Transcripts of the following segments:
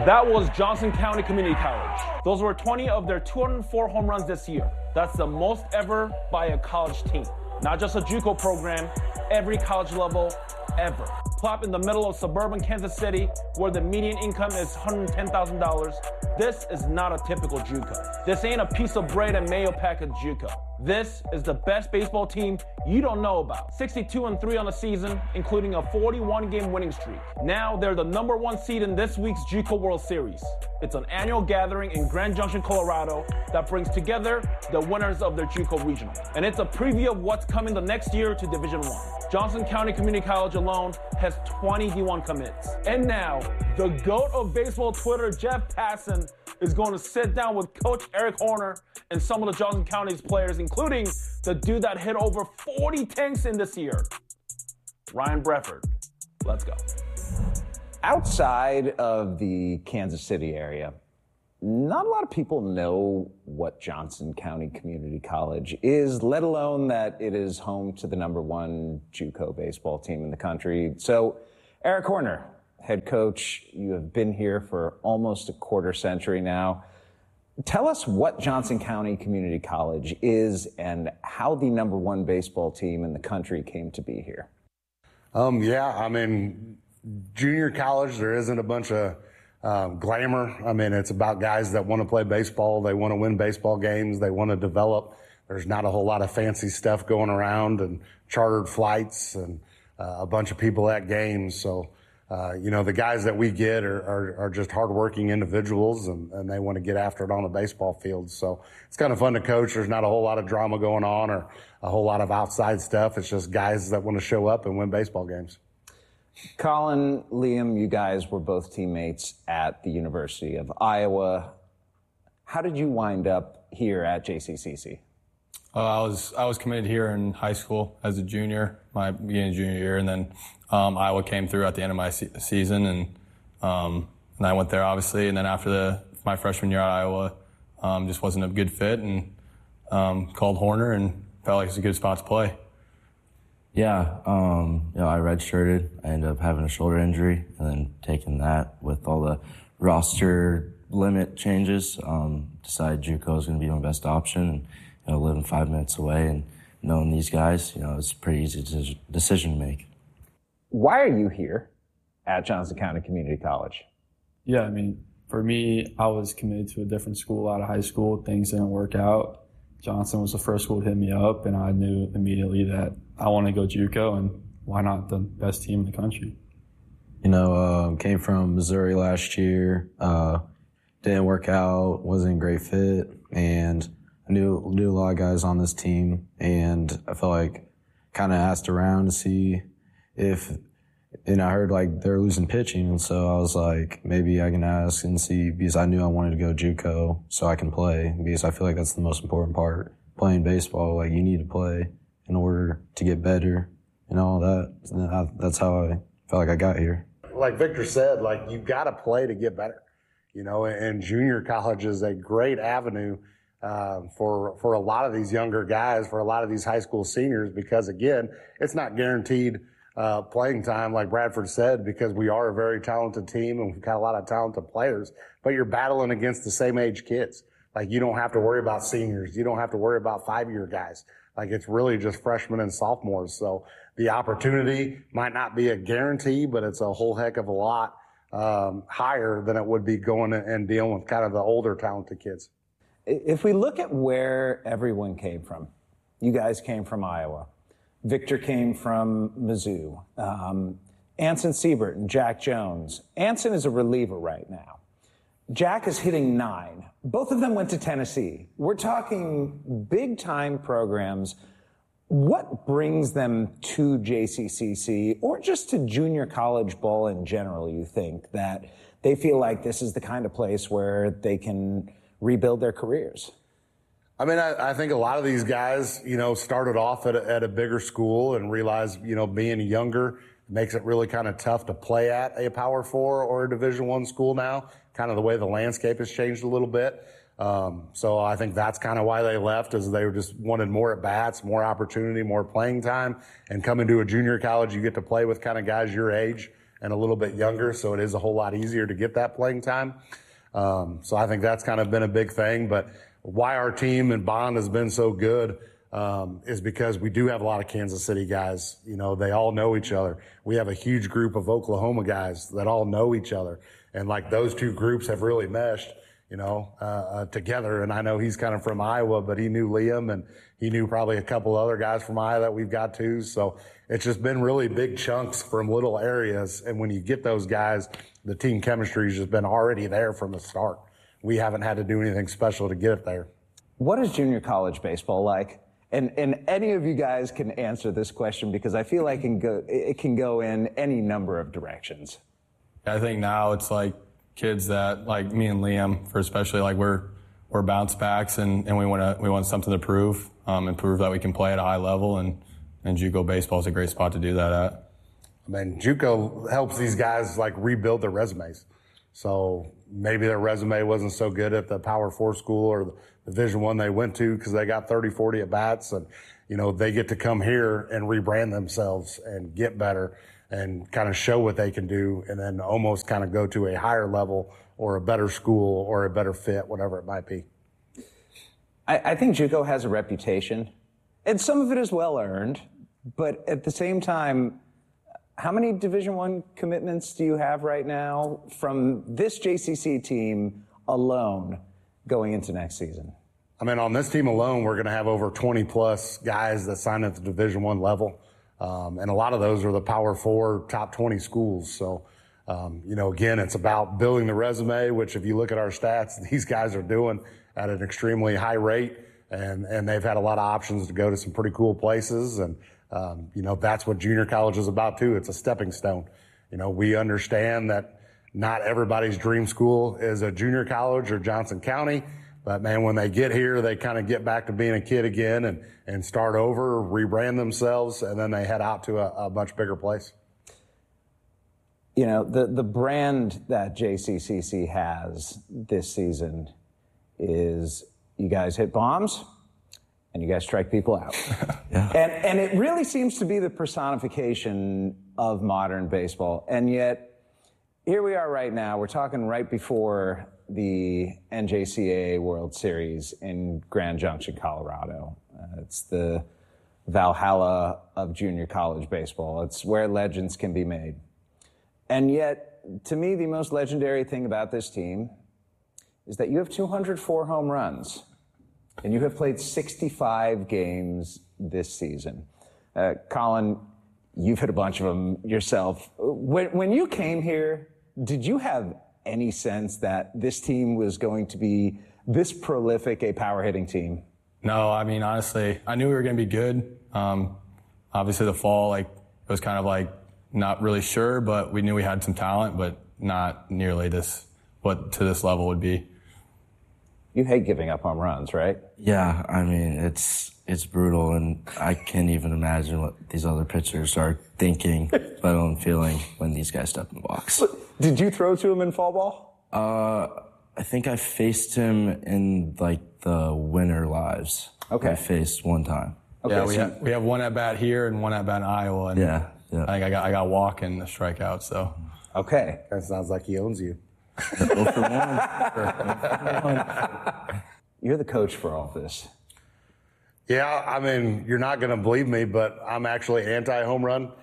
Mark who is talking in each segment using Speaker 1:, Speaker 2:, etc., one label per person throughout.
Speaker 1: That was Johnson County Community College. Those were 20 of their 204 home runs this year. That's the most ever by a college team. Not just a JUCO program, every college level ever. Plop in the middle of suburban Kansas City, where the median income is $110,000. This is not a typical JUCO. This ain't a piece of bread and mayo package JUCO. This is the best baseball team you don't know about. 62-3 on the season, including a 41-game winning streak. Now they're the #1 seed in this week's JUCO World Series. It's an annual gathering in Grand Junction, Colorado that brings together the winners of their JUCO regional. And it's a preview of what's coming the next year to Division I. Johnson County Community College alone has 20 D1 commits. And now, the GOAT of baseball Twitter, Jeff Passan, is going to sit down with Coach Eric Horner and some of the Johnson County's players, including the dude that hit over 40 tanks in this year, Ryan Brefford. Let's go.
Speaker 2: Outside of the Kansas City area, not a lot of people know what Johnson County Community College is, let alone that it is home to the #1 JUCO baseball team in the country. So, Eric Horner, head coach, you have been here for almost a quarter century now. Tell us what Johnson County Community College is and how the #1 baseball team in the country came to be here.
Speaker 3: Junior college, there isn't a bunch of glamour. It's about guys that want to play baseball. They want to win baseball games. They want to develop. There's not a whole lot of fancy stuff going around and chartered flights and a bunch of people at games. So, the guys that we get are just hardworking individuals and they want to get after it on the baseball field. So it's kind of fun to coach. There's not a whole lot of drama going on or a whole lot of outside stuff. It's just guys that want to show up and win baseball games.
Speaker 2: Colin, Liam, you guys were both teammates at the University of Iowa. How did you wind up here at JCCC?
Speaker 4: I was committed here in high school as a junior, my beginning of junior year, and then Iowa came through at the end of my season, and I went there obviously. And then after my freshman year at Iowa, just wasn't a good fit, and called Horner and felt like it's a good spot to play.
Speaker 5: Yeah, I redshirted. I ended up having a shoulder injury, and then taking that with all the roster limit changes, decided JUCO was going to be my best option. And, living 5 minutes away and knowing these guys, it's a pretty easy decision to make.
Speaker 2: Why are you here at Johnson County Community College?
Speaker 6: Yeah, for me, I was committed to a different school out of high school. Things didn't work out. Johnson was the first school to hit me up, and I knew immediately that I want to go JUCO, and why not the best team in the country?
Speaker 7: Came from Missouri last year. Didn't work out, wasn't a great fit, and I knew a lot of guys on this team, and I felt like kind of asked around to see if, and I heard they're losing pitching, and so I was like, maybe I can ask and see, because I knew I wanted to go JUCO so I can play, because I feel like that's the most important part. Playing baseball, you need to play in order to get better and all that. And that's how I felt like I got here.
Speaker 3: Like Victor said, you've got to play to get better, and junior college is a great avenue for a lot of these younger guys, for a lot of these high school seniors, because again, it's not guaranteed playing time, like Bradford said, because we are a very talented team and we've got a lot of talented players, but you're battling against the same age kids. You don't have to worry about seniors. You don't have to worry about 5-year guys. It's really just freshmen and sophomores. So the opportunity might not be a guarantee, but it's a whole heck of a lot higher than it would be going and dealing with kind of the older talented kids.
Speaker 2: If we look at where everyone came from, you guys came from Iowa. Victor came from Mizzou. Anson Siebert and Jack Jones. Anson is a reliever right now. Jack is hitting 9. Both of them went to Tennessee. We're talking big-time programs. What brings them to JCCC or just to junior college ball in general, you think, that they feel like this is the kind of place where they can rebuild their careers?
Speaker 3: I think a lot of these guys, started off at a bigger school and realized, being younger makes it really kind of tough to play at a Power 4 or a Division I school now, kind of the way the landscape has changed a little bit. So I think that's kind of why they left, is they just wanted more at-bats, more opportunity, more playing time. And coming to a junior college, you get to play with kind of guys your age and a little bit younger, so it is a whole lot easier to get that playing time. So I think that's kind of been a big thing. But why our team and bond has been so good is because we do have a lot of Kansas City guys. You know, they all know each other. We have a huge group of Oklahoma guys that all know each other. And like those two groups have really meshed, you know, together. And I know he's kind of from Iowa, but he knew Liam and he knew probably a couple other guys from Iowa that we've got too. So it's just been really big chunks from little areas. And when you get those guys, the team chemistry has just been already there from the start. We haven't had to do anything special to get it there.
Speaker 2: What is junior college baseball like? And any of you guys can answer this question because I feel like it can go in any number of directions.
Speaker 4: I think now it's like kids that, like me and Liam, for especially, like we're bounce backs and we want something to prove and prove that we can play at a high level, and JUCO baseball is a great spot to do that at.
Speaker 3: I mean, JUCO helps these guys like rebuild their resumes. So maybe their resume wasn't so good at the Power 4 school or the Division I they went to because they got 30, 40 at bats, and you know they get to come here and rebrand themselves and get better and kind of show what they can do, and then almost kind of go to a higher level or a better school or a better fit, whatever it might be.
Speaker 2: I think JUCO has a reputation, and some of it is well earned, but at the same time, how many Division I commitments do you have right now from this JCC team alone going into next season?
Speaker 3: I mean, on this team alone, we're going to have over 20 plus guys that sign at the Division I level. And a lot of those are the Power 4 top 20 schools. So, you know, again, it's about building the resume, which if you look at our stats, these guys are doing at an extremely high rate. And they've had a lot of options to go to some pretty cool places. And, you know, that's what junior college is about too. It's a stepping stone. You know, we understand that not everybody's dream school is a junior college or Johnson County. But, man, when they get here, they kind of get back to being a kid again and start over, rebrand themselves, and then they head out to a much bigger place.
Speaker 2: You know, the brand that JCCC has this season is you guys hit bombs and you guys strike people out.
Speaker 5: Yeah.
Speaker 2: And it really seems to be the personification of modern baseball. And yet, here we are right now. We're talking right before the NJCAA World Series in Grand Junction, Colorado. It's the Valhalla of junior college baseball. It's where legends can be made. And yet, to me, the most legendary thing about this team is that you have 204 home runs, and you have played 65 games this season. Colin, you've hit a bunch of them yourself. When you came here, did you have any sense that this team was going to be this prolific a power hitting team?
Speaker 4: No, I mean, honestly, I knew we were going to be good. Obviously the fall, like, it was kind of like not really sure, but we knew we had some talent, but not nearly what to this level would be.
Speaker 2: You hate giving up home runs, right?
Speaker 5: Yeah, I mean, it's brutal, and I can't even imagine what these other pitchers are thinking, let alone feeling when these guys step in the box.
Speaker 2: Did you throw to him in fall ball?
Speaker 5: I think I faced him in, like, the winter lives.
Speaker 2: Okay.
Speaker 5: I faced one time.
Speaker 2: Okay,
Speaker 4: Yeah,
Speaker 2: so
Speaker 4: we have one at bat here and one at bat in Iowa. And
Speaker 5: Yeah.
Speaker 4: I think I got a walk and a strikeout, so.
Speaker 2: okay.
Speaker 3: That sounds like he owns you.
Speaker 5: 0 for 1.
Speaker 2: You're the coach for all this.
Speaker 3: Yeah, I mean, you're not going to believe me, but I'm actually anti-home run.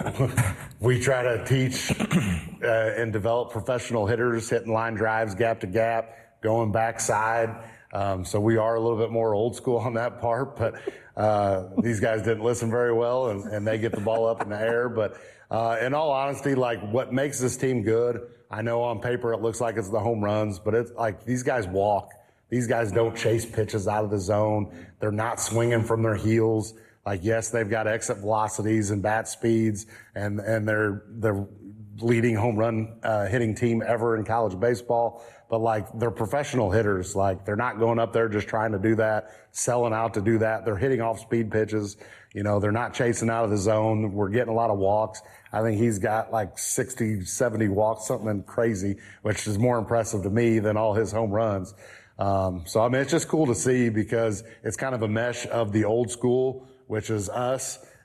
Speaker 3: We try to teach and develop professional hitters, hitting line drives, gap to gap, going backside. So we are a little bit more old school on that part, but these guys didn't listen very well, and they get the ball up in the air. But in all honesty, like, what makes this team good, I know on paper it looks like it's the home runs, but it's like these guys walk. These guys don't chase pitches out of the zone. They're not swinging from their heels. Like, yes, they've got exit velocities and bat speeds, and they're the leading home run hitting team ever in college baseball. But, like, they're professional hitters. Like, they're not going up there just trying to do that, selling out to do that. They're hitting off speed pitches. You know, they're not chasing out of the zone. We're getting a lot of walks. I think he's got like 60, 70 walks, something crazy, which is more impressive to me than all his home runs. So, I mean, it's just cool to see because it's kind of a mesh of the old school, which is us,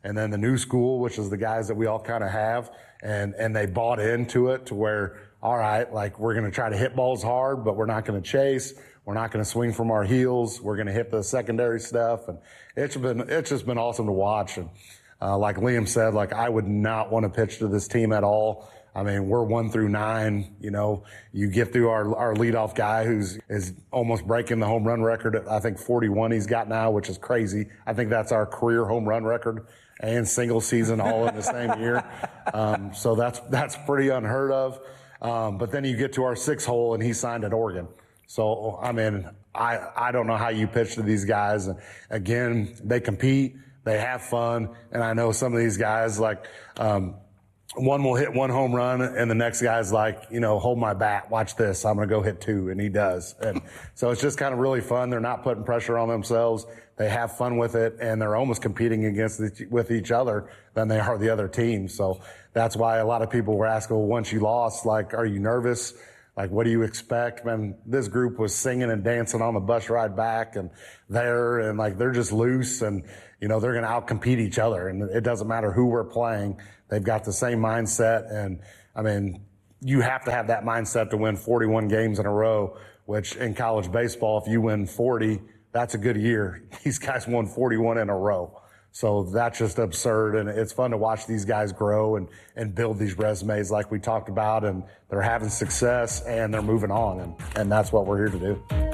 Speaker 3: and then the new school, which is the guys that we all kind of have, and they bought into it to where, all right, like we're going to try to hit balls hard, but we're not going to chase. We're not going to swing from our heels. We're going to hit the secondary stuff. And it's just been awesome to watch. And, like Liam said, like I would not want to pitch to this team at all. I mean, we're 1 through 9, you know, you get through our leadoff guy is almost breaking the home run record. I think 41 he's got now, which is crazy. I think that's our career home run record and single season all in the same year. So that's pretty unheard of. But then you get to our 6 hole and he signed at Oregon. So, I mean, I don't know how you pitch to these guys. And again, they compete, they have fun. And I know some of these guys, like, one will hit 1 home run and the next guy's like, you know, hold my bat, watch this, I'm going to go hit 2. And he does. And so it's just kind of really fun. They're not putting pressure on themselves. They have fun with it and they're almost competing with each other than they are the other team. So that's why a lot of people were asking, well, once you lost, like, are you nervous? Like, what do you expect? Man, this group was singing and dancing on the bus ride back and like, they're just loose and, you know, they're going to outcompete each other. And it doesn't matter who we're playing. They've got the same mindset. And I mean, you have to have that mindset to win 41 games in a row, which in college baseball, if you win 40, that's a good year. These guys won 41 in a row. So that's just absurd. And it's fun to watch these guys grow and build these resumes like we talked about. And they're having success and they're moving on. And that's what we're here to do.